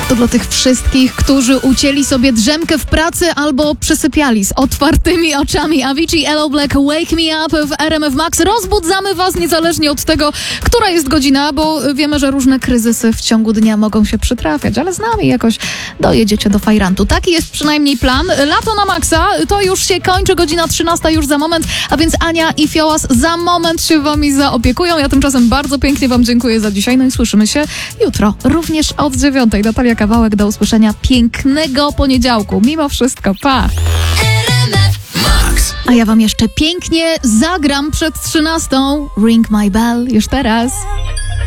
To dla tych wszystkich, którzy ucięli sobie drzemkę w pracy albo przysypiali z otwartymi oczami. Avicii, Hello Black, Wake Me Up w RMF Max. Rozbudzamy was niezależnie od tego, która jest godzina, bo wiemy, że różne kryzysy w ciągu dnia mogą się przytrafiać, ale z nami jakoś dojedziecie do fajrantu. Taki jest przynajmniej plan. Lato na maksa, to już się kończy, godzina 13 już za moment, a więc Ania i Fiołas za moment się wami zaopiekują. Ja tymczasem bardzo pięknie wam dziękuję za dzisiaj, no i słyszymy się jutro, również od 9. Natalia Kawałek, do usłyszenia. Pięknego poniedziałku. Mimo wszystko, pa! A ja wam jeszcze pięknie zagram przed 13. Ring My Bell już teraz.